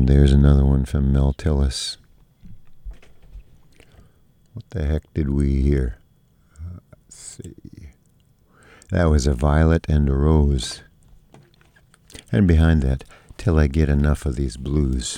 And there's another one from Mel Tillis. What the heck did we hear? Let's see. That was A Violet and a Rose. And behind that, Till I Get Enough of These Blues.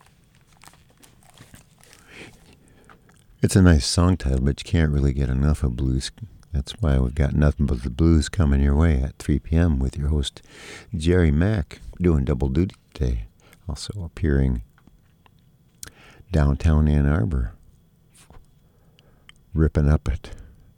It's a nice song title, but you can't really get enough of blues. That's why we've got Nothing But the Blues coming your way at 3 p.m. with your host, Jerry Mack, doing double duty today. Also appearing downtown Ann Arbor, ripping up at,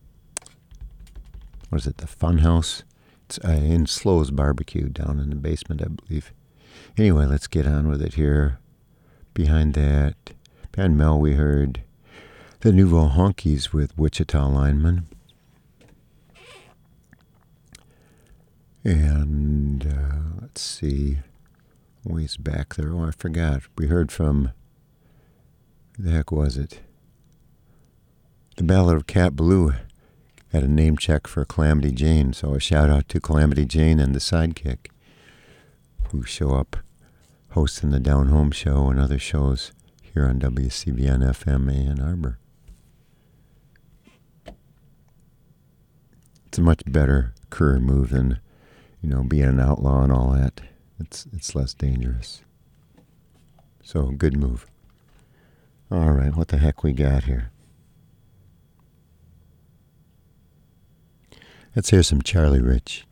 what is it, the Fun House? It's in Slow's Barbecue down in the basement, I believe. Anyway, let's get on with it here. Behind that, behind Mel, we heard the Nouveau Honkies with Wichita Lineman. And let's see, ways back there. Oh, I forgot. We heard from, who the heck was it? The Ballad of Cat Blue had a name check for Calamity Jane. So a shout out to Calamity Jane and the Sidekick, who show up hosting the Down Home Show and other shows here on WCBN FM Ann Arbor. It's a much better career move than, being an outlaw and all that. It's less dangerous. So, good move. All right, what the heck we got here? Let's hear some Charlie Rich.